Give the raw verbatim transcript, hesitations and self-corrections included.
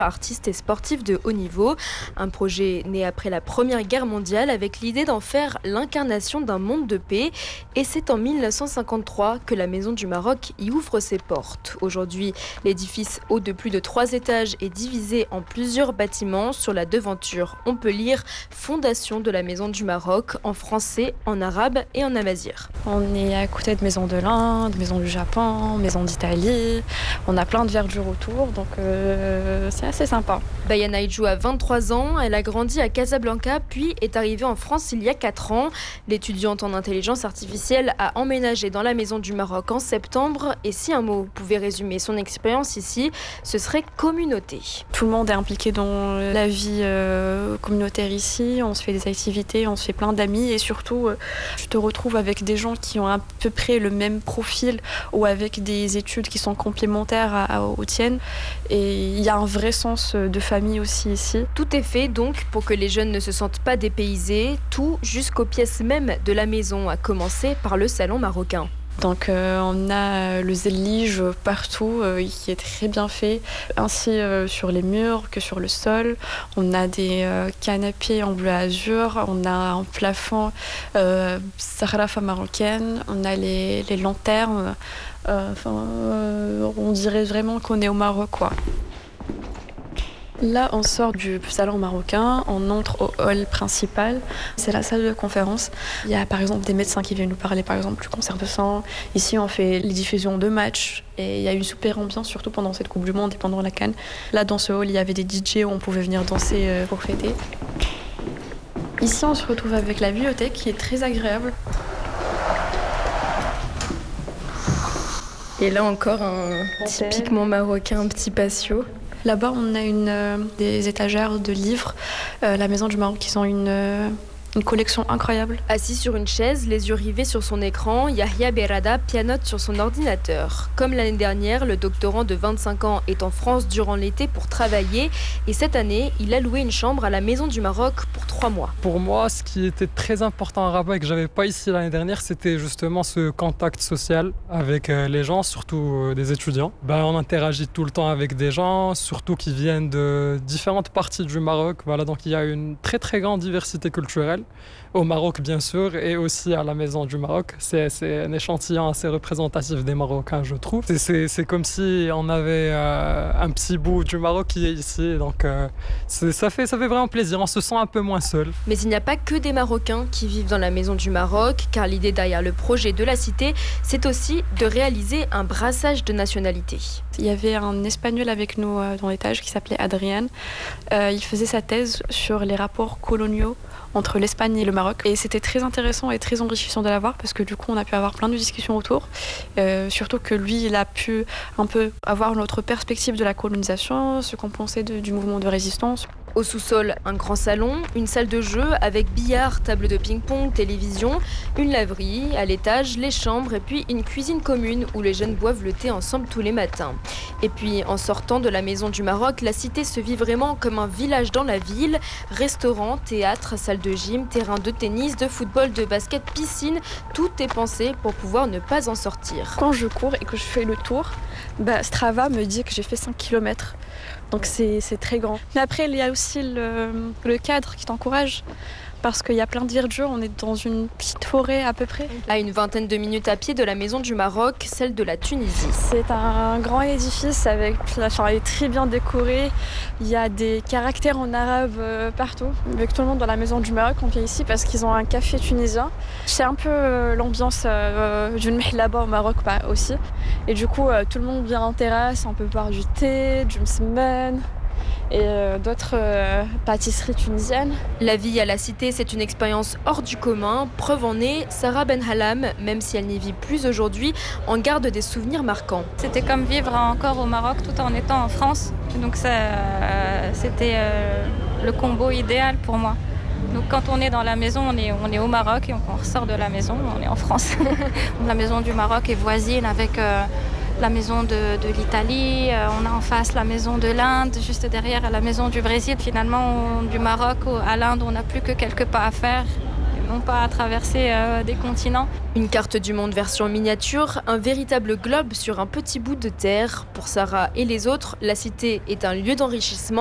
artiste et sportif de haut niveau. Un projet né après la Première Guerre mondiale avec l'idée d'en faire l'incarnation d'un monde de paix. Et c'est en mille neuf cent cinquante-trois que la Maison du Maroc y ouvre ses portes. Aujourd'hui, l'édifice haut de plus de trois étages est divisé en plusieurs bâtiments. Sur la devanture, on peut lire « Fondation de la Maison du Maroc » en français, en arabe et en amazigh. On est à côté de Maison de l'Inde, Maison du Japon, Maison d'Italie. On a plein de verdure autour, donc euh, c'est assez sympa. Bayana Idjou a vingt-trois ans, elle a grandi à Casablanca, puis est arrivée en France il y a quatre ans. L'étudiante en intelligence artificielle a emménagé dans la Maison du Maroc en septembre. Et si un mot pouvait résumer son expérience ici, ce serait communauté. Tout le monde est impliqué dans la vie euh, communautaire ici, on se fait des activités, on se fait plein d'amis et surtout, euh, tu te retrouves avec des gens qui ont à peu près le même profil ou avec des études qui sont complémentaires à, à, aux tiennes. Et il y a un vrai sens de famille aussi ici. Tout est fait donc pour que les jeunes ne se sentent pas dépaysés, tout jusqu'aux pièces même de la maison, à commencer par le salon marocain. Donc euh, on a le zélige partout euh, qui est très bien fait, ainsi euh, sur les murs que sur le sol. On a des euh, canapés en bleu azur, on a un plafond euh, sahrafa marocaine, on a les, les lanternes. Euh, euh, on dirait vraiment qu'on est au Maroc, quoi. Là, on sort du salon marocain, on entre au hall principal. C'est la salle de conférence. Il y a par exemple des médecins qui viennent nous parler par exemple du cancer de sang. Ici, on fait les diffusions de matchs et il y a une super ambiance, surtout pendant cette Coupe du Monde et pendant la CAN. Là, dans ce hall, il y avait des D J où on pouvait venir danser pour fêter. Ici, on se retrouve avec la bibliothèque qui est très agréable. Et là encore, un typiquement marocain, un petit patio. Là-bas, on a une, euh, des étagères de livres. Euh, la Maison du Maroc, ils ont une, euh, une collection incroyable. Assis sur une chaise, les yeux rivés sur son écran, Yahya Berada pianote sur son ordinateur. Comme l'année dernière, le doctorant de vingt-cinq ans est en France durant l'été pour travailler. Et cette année, il a loué une chambre à la Maison du Maroc pour trois mois. Pour moi, ce qui était très important à Rabat et que je n'avais pas ici l'année dernière, c'était justement ce contact social avec les gens, surtout des étudiants. Ben, on interagit tout le temps avec des gens, surtout qui viennent de différentes parties du Maroc. Voilà, donc il y a une très très grande diversité culturelle. Au Maroc bien sûr et aussi à la Maison du Maroc. C'est, c'est un échantillon assez représentatif des Marocains, je trouve. C'est, c'est, c'est comme si on avait euh, un petit bout du Maroc qui est ici, donc euh, c'est, ça, fait, ça fait vraiment plaisir, on se sent un peu moins seul. Mais il n'y a pas que des Marocains qui vivent dans la Maison du Maroc, car l'idée derrière le projet de la cité, c'est aussi de réaliser un brassage de nationalités. Il y avait un Espagnol avec nous euh, dans l'étage qui s'appelait Adrien. Euh, il faisait sa thèse sur les rapports coloniaux entre l'Espagne et le Maroc. Et c'était très intéressant et très enrichissant de l'avoir parce que du coup, on a pu avoir plein de discussions autour. Euh, surtout que lui, il a pu un peu avoir notre perspective de la colonisation, ce qu'on pensait de, du mouvement de résistance. Au sous-sol, un grand salon, une salle de jeu avec billard, table de ping-pong, télévision, une laverie, à l'étage, les chambres et puis une cuisine commune où les jeunes boivent le thé ensemble tous les matins. Et puis, en sortant de la Maison du Maroc, la cité se vit vraiment comme un village dans la ville. Restaurant, théâtre, salle de gym, terrain de tennis, de football, de basket, piscine, tout est pensé pour pouvoir ne pas en sortir. Quand je cours et que je fais le tour, bah, Strava me dit que j'ai fait cinq kilomètres. Donc c'est, c'est très grand. Mais après, il y a aussi le, le cadre qui t'encourage. Parce qu'il y a plein de verdure, on est dans une petite forêt à peu près. À une vingtaine de minutes à pied de la Maison du Maroc, celle de la Tunisie. C'est un grand édifice, avec, enfin, il est très bien décoré. Il y a des caractères en arabe euh, partout. Avec tout le monde dans la Maison du Maroc, on vient ici parce qu'ils ont un café tunisien. C'est un peu euh, l'ambiance euh, d'une là-bas au Maroc bah, aussi. Et du coup, euh, tout le monde vient en terrasse, on peut boire du thé, du msemen et euh, d'autres euh, pâtisseries tunisiennes. La vie à la cité, c'est une expérience hors du commun. Preuve en est, Sarah Benhalam, même si elle n'y vit plus aujourd'hui, en garde des souvenirs marquants. C'était comme vivre encore au Maroc tout en étant en France. Donc ça, euh, c'était euh, le combo idéal pour moi. Donc quand on est dans la maison, on est, on est au Maroc et quand on ressort de la maison, on est en France. La Maison du Maroc est voisine avec euh, la maison de, de l'Italie, euh, on a en face la maison de l'Inde, juste derrière la maison du Brésil. Finalement, on, du Maroc à l'Inde, on n'a plus que quelques pas à faire. non pas à traverser euh, des continents. Une carte du monde version miniature, un véritable globe sur un petit bout de terre. Pour Sarah et les autres, la cité est un lieu d'enrichissement